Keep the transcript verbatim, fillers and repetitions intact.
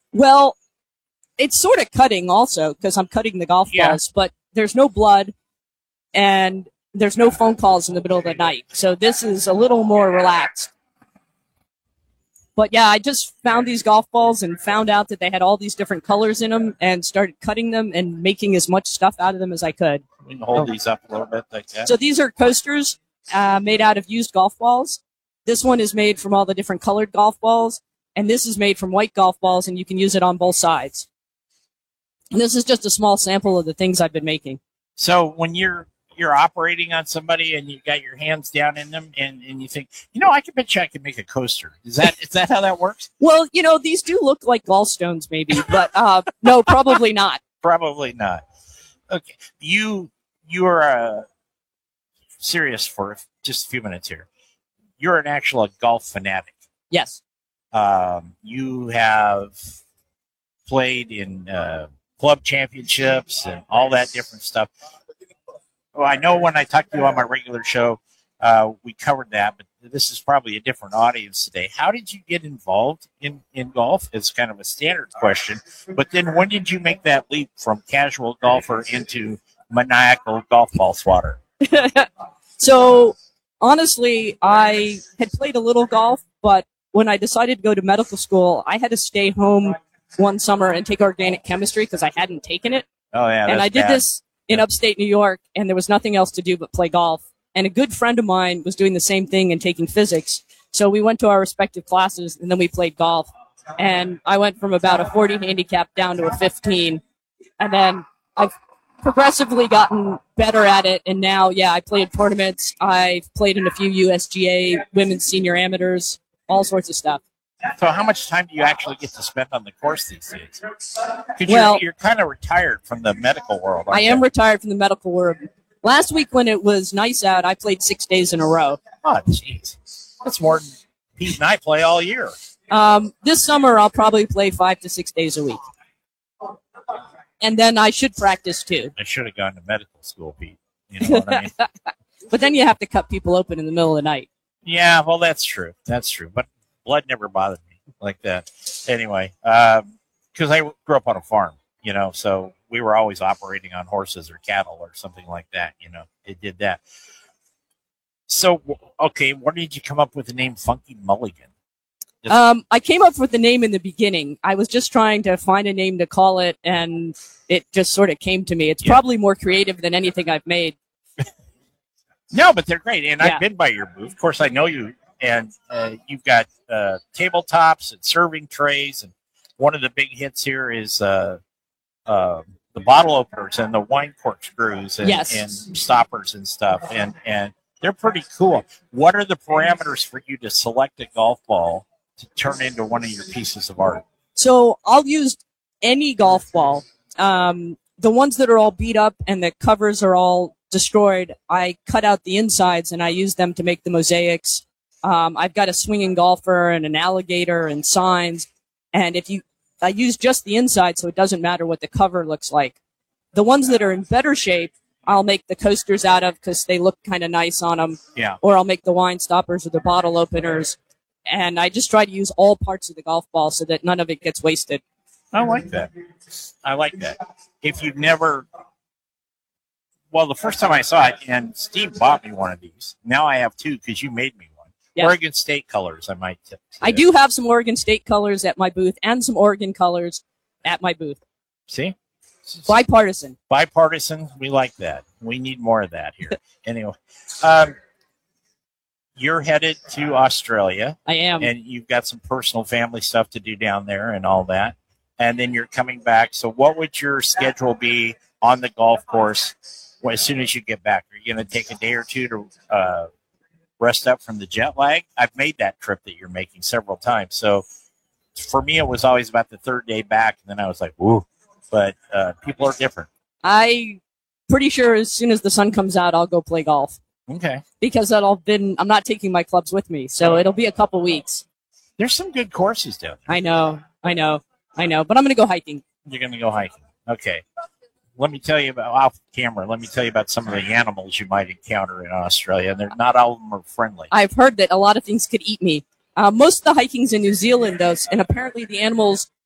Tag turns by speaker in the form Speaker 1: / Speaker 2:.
Speaker 1: Well, it's sort of cutting also because I'm cutting the golf
Speaker 2: Yeah.
Speaker 1: balls, but there's no blood and there's no phone calls in the middle of the night. So this is a little more relaxed. But yeah, I just found these golf balls and found out that they had all these different colors in them and started cutting them and making as much stuff out of them as I could.
Speaker 2: We can hold these up a little bit like that.
Speaker 1: So these are coasters uh, made out of used golf balls. This one is made from all the different colored golf balls, and this is made from white golf balls, and you can use it on both sides. And this is just a small sample of the things I've been making.
Speaker 2: So when you're you're operating on somebody and you got your hands down in them and, and you think, you know, I can bet you I can make a coaster. Is that is that how that works?
Speaker 1: Well, you know, these do look like gallstones maybe, but uh, no, probably not.
Speaker 2: Probably not. Okay. You you are uh, serious for just a few minutes here. You're an actual golf fanatic.
Speaker 1: Yes.
Speaker 2: Um, you have played in uh, club championships and all that different stuff. Well, I know when I talked to you on my regular show, uh, we covered that, but this is probably a different audience today. How did you get involved in, in golf? It's kind of a standard question. But then when did you make that leap from casual golfer into maniacal golf ball swatter?
Speaker 1: So, honestly, I had played a little golf, but when I decided to go to medical school, I had to stay home one summer and take organic chemistry because I hadn't taken it.
Speaker 2: Oh, yeah.
Speaker 1: And I did
Speaker 2: bad.
Speaker 1: this in upstate New York, and there was nothing else to do but play golf. And a good friend of mine was doing the same thing and taking physics. So we went to our respective classes, and then we played golf. And I went from about a forty handicap down to a fifteen. And then I've progressively gotten better at it. And now, yeah, I play in tournaments. I've played in a few U S G A women's senior amateurs, all sorts of stuff.
Speaker 2: So how much time do you actually get to spend on the course these days? Because
Speaker 1: Well-
Speaker 2: you're, you're kind of retired from the medical world.
Speaker 1: I
Speaker 2: aren't
Speaker 1: am
Speaker 2: you?
Speaker 1: retired from the medical world. Last week when it was nice out, I played six days in a row.
Speaker 2: Oh, jeez. That's more than Pete and I play all year.
Speaker 1: Um, this summer, I'll probably play five to six days a week. And then I should practice too.
Speaker 2: I should have gone to medical school, Pete. You know what I mean?
Speaker 1: But then you have to cut people open in the middle of the night.
Speaker 2: Yeah, well, that's true. That's true. But blood never bothered me like that. Anyway, because I grew up on a farm, you know, so we were always operating on horses or cattle or something like that, you know. It did that. So, okay, where did you come up with the name Funky Mulligan? Just-
Speaker 1: Um, I came up with the name in the beginning. I was just trying to find a name to call it, and it just sort of came to me. It's
Speaker 2: Yeah.
Speaker 1: probably more creative than anything I've made.
Speaker 2: No, but they're great. And
Speaker 1: Yeah.
Speaker 2: I've been by your booth. Of course, I know you. And uh, you've got uh, tabletops and serving trays. And one of the big hits here is uh, uh, the bottle openers and the wine corkscrews and,
Speaker 1: Yes.
Speaker 2: and stoppers and stuff. And, and they're pretty cool. What are the parameters for you to select a golf ball to turn into one of your pieces of art?
Speaker 1: So I'll use any golf ball. Um, the ones that are all beat up and the covers are all destroyed, I cut out the insides and I use them to make the mosaics. Um, I've got a swinging golfer and an alligator and signs. And if you, I use just the inside, so it doesn't matter what the cover looks like. The ones that are in better shape, I'll make the coasters out of because they look kind of nice on them.
Speaker 2: Yeah.
Speaker 1: Or I'll make the wine stoppers or the bottle openers. And I just try to use all parts of the golf ball so that none of it gets wasted.
Speaker 2: I like that. I like that. If you've never, well, the first time I saw it, and Steve bought me one of these. Now I have two because you made me one.
Speaker 1: Yeah.
Speaker 2: Oregon State colors, I might say.
Speaker 1: I do have some Oregon State colors at my booth and some Oregon colors at my booth.
Speaker 2: See?
Speaker 1: Bipartisan.
Speaker 2: Bipartisan, we like that. We need more of that here. Anyway, um, you're headed to Australia.
Speaker 1: I am.
Speaker 2: And you've got some personal family stuff to do down there and all that. And then you're coming back. So what would your schedule be on the golf course as soon as you get back? Are you going to take a day or two to uh, rest up from the jet lag? I've made that trip that you're making several times. So for me, it was always about the third day back. And then I was like, woo. But uh, people are different.
Speaker 1: I pretty sure as soon as the sun comes out, I'll go play golf.
Speaker 2: Okay.
Speaker 1: Because that'll been, I'm not taking my clubs with me. So it'll be a couple weeks.
Speaker 2: There's some good courses down there.
Speaker 1: I know. I know. I know. But I'm going to go hiking.
Speaker 2: You're going to go hiking. Okay. Let me tell you about, off camera, let me tell you about some of the animals you might encounter in Australia. And they're not all of them are friendly.
Speaker 1: I've heard that a lot of things could eat me. Uh, most of the hiking's in New Zealand, though, and apparently the animals